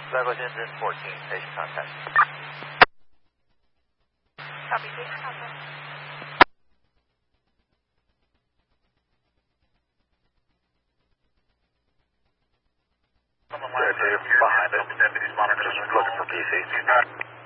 Douglas engine 14, station contact. Copy, station contact. Behind it. Deputies monitor looking for PC.